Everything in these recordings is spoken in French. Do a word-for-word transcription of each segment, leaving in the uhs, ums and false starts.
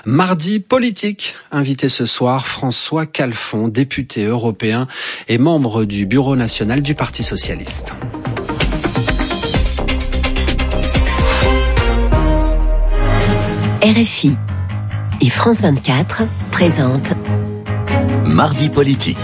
Mardi politique, invité ce soir François Calfon, député européen et membre du bureau national du Parti socialiste. R F I et France vingt-quatre présentent Mardi politique.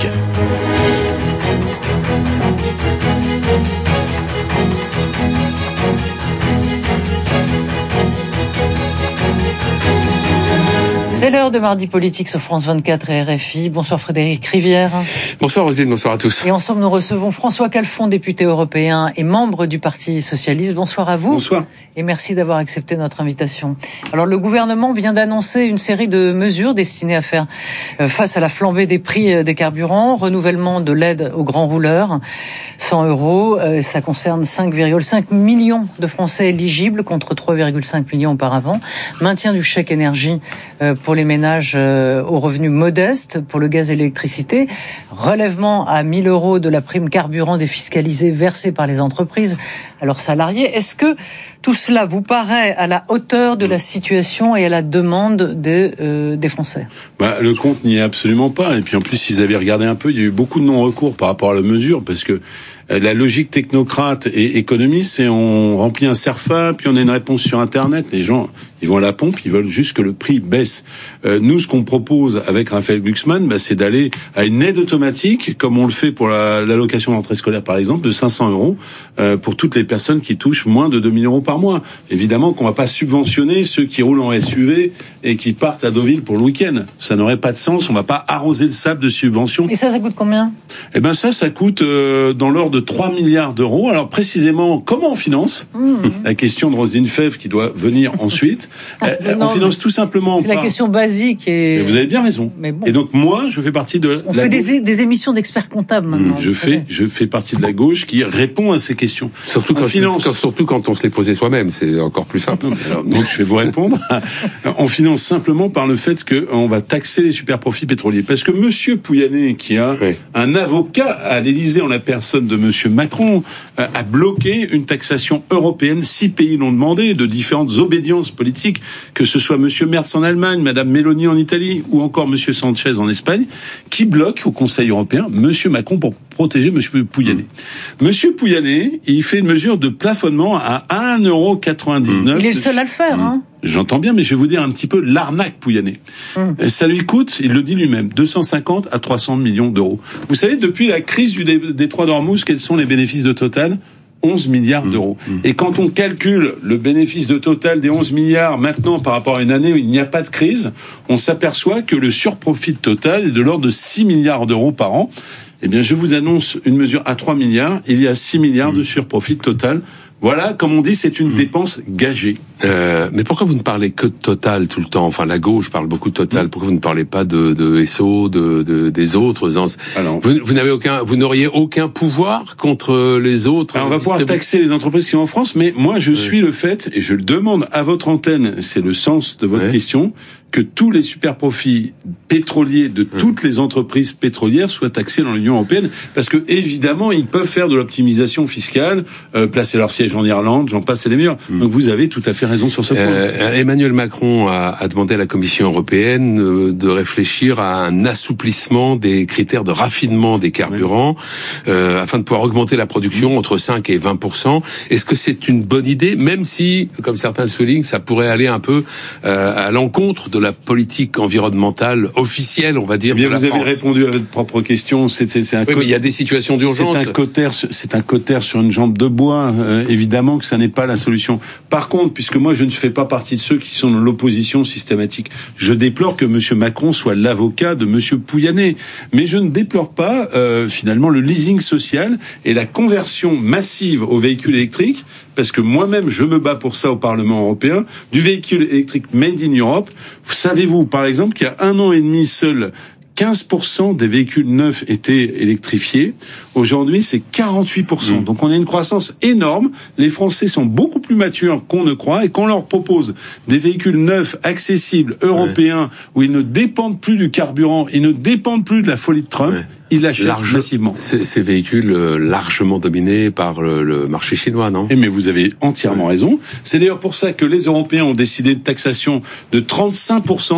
C'est l'heure de Mardi politique sur France vingt-quatre et R F I. Bonsoir Frédéric Rivière. Bonsoir Roselyne, bonsoir à tous. Et ensemble nous recevons François Calfon, député européen et membre du Parti socialiste. Bonsoir à vous. Bonsoir. Et merci d'avoir accepté notre invitation. Alors le gouvernement vient d'annoncer une série de mesures destinées à faire face à la flambée des prix des carburants, renouvellement de l'aide aux grands rouleurs, cent euros. Ça concerne cinq virgule cinq millions de Français éligibles contre trois virgule cinq millions auparavant. Maintien du chèque énergie pour les ménages aux revenus modestes, pour le gaz et l'électricité, relèvement à mille euros de la prime carburant défiscalisée versée par les entreprises à leurs salariés. Est-ce que tout cela vous paraît à la hauteur de la situation et à la demande des, euh, des Français? Bah, le compte n'y est absolument pas. Et puis en plus, s'ils avaient regardé un peu, il y a eu beaucoup de non-recours par rapport à la mesure, parce que la logique technocrate et économiste, c'est on remplit un CERFA, puis on a une réponse sur Internet. Les gens, ils vont à la pompe, ils veulent juste que le prix baisse. Euh, nous, ce qu'on propose avec Raphaël Glucksmann, bah, c'est d'aller à une aide automatique, comme on le fait pour la, l'allocation d'entrée scolaire, par exemple, de cinq cents euros euh, pour toutes les personnes qui touchent moins de deux mille euros par mois. Évidemment qu'on va pas subventionner ceux qui roulent en S U V et qui partent à Deauville pour le week-end. Ça n'aurait pas de sens. On va pas arroser le sable de subventions. Et ça, ça coûte combien? Eh ben ça, ça coûte euh, dans l'ordre de trois milliards d'euros. Alors précisément, comment on finance? Mmh. La question de Roselyne Febvre qui doit venir ensuite. euh, non, on finance tout simplement. C'est par... la question basique. Et... Et vous avez bien raison. Mais bon. Et donc moi, je fais partie de. On la fait gauche. des, des émissions d'experts comptables maintenant. Mmh, je fais, je fais partie de la gauche qui répond à ces questions. Surtout quand, finance... quand, surtout quand on se les posait soi-même, c'est encore plus simple. Alors, donc je vais vous répondre. On finance simplement par le fait qu'on va taxer les super profits pétroliers. Parce que Monsieur Pouyanné, qui a oui. un avocat à l'Élysée en la personne de Monsieur Macron, a bloqué une taxation européenne. Six pays l'ont demandé, de différentes obédiences politiques, que ce soit Monsieur Merz en Allemagne, Madame Meloni en Italie, ou encore Monsieur Sanchez en Espagne, qui bloquent au Conseil européen Monsieur Macron pour protéger Monsieur Pouyanné. Mmh. Monsieur Pouyanné, il fait une mesure de plafonnement à un euro quatre-vingt-dix-neuf. Il est le seul à le faire, mmh. hein. J'entends bien, mais je vais vous dire un petit peu l'arnaque Pouyanné. Mmh. Ça lui coûte, il le dit lui-même, deux cent cinquante à trois cents millions d'euros. Vous savez, depuis la crise du détroit d'Ormuz, quels sont les bénéfices de Total ? onze milliards mmh. d'euros. Mmh. Et quand on calcule le bénéfice de Total des onze milliards maintenant par rapport à une année où il n'y a pas de crise, on s'aperçoit que le surprofit de Total est de l'ordre de six milliards d'euros par an. Eh bien, je vous annonce une mesure à trois milliards. Il y a six milliards mmh. de surprofit Total. Voilà, comme on dit, c'est une mmh. dépense gagée. Euh, mais pourquoi vous ne parlez que de Total tout le temps? Enfin, la gauche parle beaucoup de Total. Mmh. Pourquoi vous ne parlez pas de, de S O, de, de des autres? Alors, vous, vous n'avez aucun, vous n'auriez aucun pouvoir contre les autres. Alors on va pouvoir taxer les entreprises qui sont en France, mais moi je ouais. suis le fait, et je le demande à votre antenne, c'est le sens de votre ouais. question, que tous les super profits pétroliers de toutes les entreprises pétrolières soient taxés dans l'Union européenne, parce que évidemment ils peuvent faire de l'optimisation fiscale, euh, placer leur siège en Irlande, j'en passe et les meilleurs. Mm. Donc vous avez tout à fait raison sur ce point. Euh, Emmanuel Macron a, a demandé à la Commission européenne euh, de réfléchir à un assouplissement des critères de raffinement des carburants oui. euh, afin de pouvoir augmenter la production mm. entre cinq et vingt pour cent. Est-ce que c'est une bonne idée, même si, comme certains le soulignent, ça pourrait aller un peu euh, à l'encontre de la politique environnementale officielle, on va dire. Eh bien, de la vous France. avez répondu à votre propre question. C'est, c'est, c'est un oui, côté, mais il y a des situations d'urgence. C'est un cautère, c'est un cautère sur une jambe de bois. Euh, évidemment que ça n'est pas la solution. Par contre, puisque moi je ne fais pas partie de ceux qui sont dans l'opposition systématique, je déplore que Monsieur Macron soit l'avocat de Monsieur Pouyanné. Mais je ne déplore pas euh, finalement le leasing social et la conversion massive aux véhicules électriques. Parce que moi-même, je me bats pour ça au Parlement européen, du véhicule électrique made in Europe. Savez-vous, par exemple, qu'il y a un an et demi seul, quinze pour cent des véhicules neufs étaient électrifiés. Aujourd'hui, c'est quarante-huit pour cent. Mmh. Donc on a une croissance énorme. Les Français sont beaucoup plus matures qu'on ne croit. Et quand on leur propose des véhicules neufs, accessibles, européens, ouais. où ils ne dépendent plus du carburant, ils ne dépendent plus de la folie de Trump, ouais. ils l'achètent Large, massivement. Ces, ces véhicules euh, largement dominés par le, le marché chinois, non ? Et mais vous avez entièrement ouais. raison. C'est d'ailleurs pour ça que les Européens ont décidé de taxation de trente-cinq pour cent